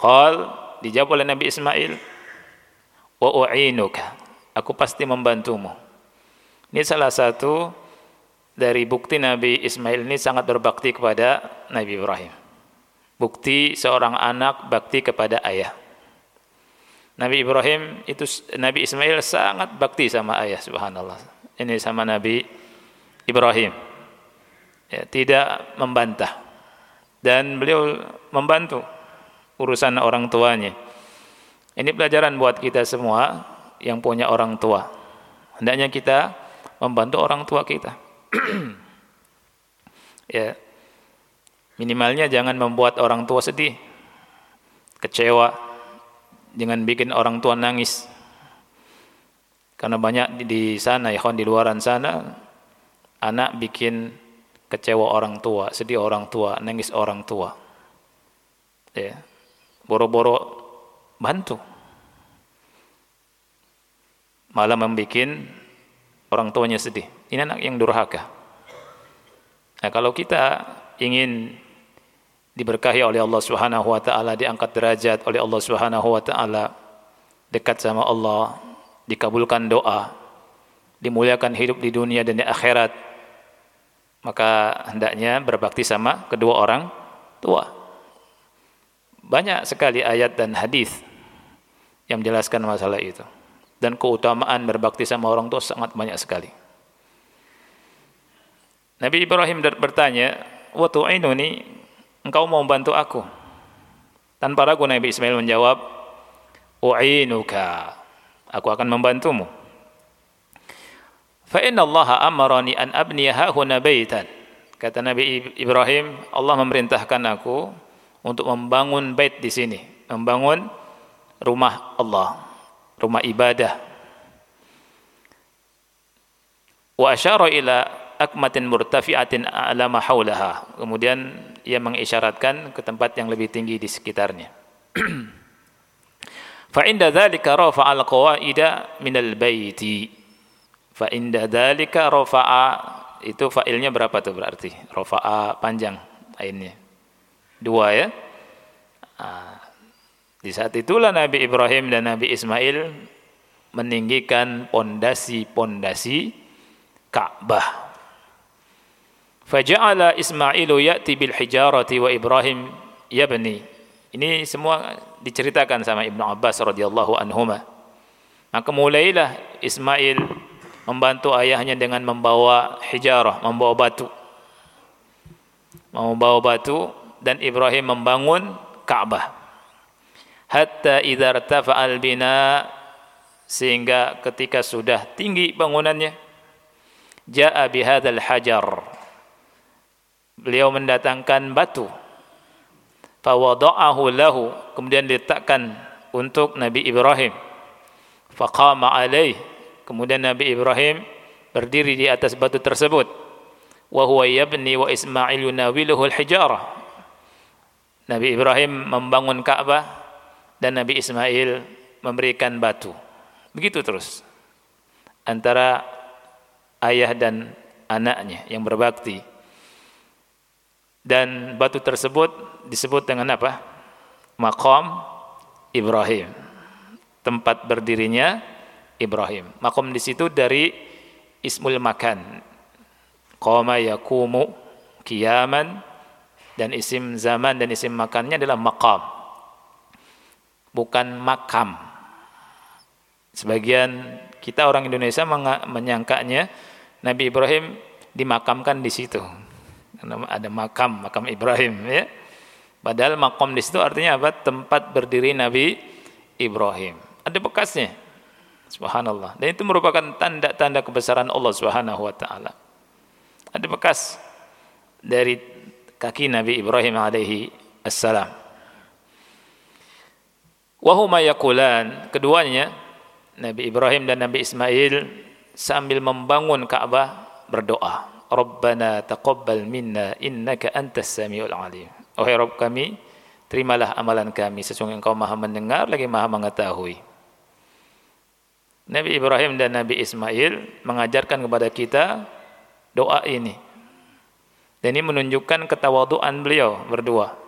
Qal, dijawab oleh Nabi Ismail, wa u'inuka, aku pasti membantumu. Ini salah satu dari bukti Nabi Ismail ini sangat berbakti kepada Nabi Ibrahim. Bukti seorang anak bakti kepada ayah. Nabi Ismail sangat bakti sama ayah, subhanallah. Ini sama Nabi Ibrahim. Ya, tidak membantah. Dan beliau membantu urusan orang tuanya. Ini pelajaran buat kita semua yang punya orang tua. Hendaknya kita membantu orang tua kita. Ya. Minimalnya jangan membuat orang tua sedih, kecewa, jangan bikin orang tua nangis. Karena banyak di sana, ikhwan, di luaran sana, anak bikin kecewa orang tua, sedih orang tua, nangis orang tua. Ya. Boro-boro bantu, malah membuat orang tuanya sedih. Ini anak yang durhaka. Nah, kalau kita ingin diberkahi oleh Allah Subhanahu wa taala, diangkat derajat oleh Allah Subhanahu wa taala, dekat sama Allah, dikabulkan doa, dimuliakan hidup di dunia dan di akhirat, maka hendaknya berbakti sama kedua orang tua. Banyak sekali ayat dan hadis yang menjelaskan masalah itu. Dan keutamaan berbakti sama orang tua sangat banyak sekali. Nabi Ibrahim bertanya, wa tu'inuni, engkau mau membantu aku? Tanpa ragu Nabi Ismail menjawab, u'inuka, aku akan membantumu. Fa inna Allah amarani an abniya hahuna baitan. Kata Nabi Ibrahim, Allah memerintahkan aku untuk membangun bait di sini, membangun rumah Allah, rumah ibadah. Wa asyara ila akmatin murtafi'atin a'lama haulaha. Kemudian ia mengisyaratkan ke tempat yang lebih tinggi di sekitarnya. Fa inda dzalika rafa'al qawaida minal baiti. Fa inda dzalika rafa'a, itu fa'ilnya berapa tuh berarti? Rafa'a panjang ainnya. 2 ya. Di saat itulah Nabi Ibrahim dan Nabi Ismail meninggikan pondasi-pondasi Ka'bah. Faja'ala Ismailu ya'ti bil hijarati wa Ibrahim yabni. Ini semua diceritakan sama Ibnu Abbas radhiyallahu anhuma. Maka mulailah Ismail membantu ayahnya dengan membawa hijarah, membawa batu, dan Ibrahim membangun Ka'bah. Hatta idza irtafa'al bina, sehingga ketika sudah tinggi bangunannya, ja'a bihadzal hajar, beliau mendatangkan batu, fa wada'ahu lahu, kemudian diletakkan untuk Nabi Ibrahim, fa qama alaih, kemudian Nabi Ibrahim berdiri di atas batu tersebut, wa huwa yabni wa Ismail yunawiluhu al-hijarah. Nabi Ibrahim membangun Ka'bah dan Nabi Ismail memberikan batu. Begitu terus antara ayah dan anaknya yang berbakti. Dan batu tersebut disebut dengan apa? Maqam Ibrahim, tempat berdirinya Ibrahim. Maqam di situ dari ismul makan, qama yaqumu qiyaman, dan isim zaman dan isim makannya adalah maqam, bukan makam. Sebagian kita orang Indonesia menyangkanya Nabi Ibrahim dimakamkan di situ. Karena ada makam Ibrahim, ya. Padahal makam di situ artinya apa? Tempat berdiri Nabi Ibrahim. Ada bekasnya. Subhanallah. Dan itu merupakan tanda-tanda kebesaran Allah Subhanahu wa taala. Ada bekas dari kaki Nabi Ibrahim alaihi assalam. Wa huma yaqulan, keduanya Nabi Ibrahim dan Nabi Ismail sambil membangun Ka'bah berdoa, Rabbana taqabbal minna innaka antas samiul alim. Wahai Rabb kami, terimalah amalan kami, sesungguhnya Engkau Maha mendengar lagi Maha mengetahui. Nabi Ibrahim dan Nabi Ismail mengajarkan kepada kita doa ini. Dan ini menunjukkan ketawaduan beliau berdua.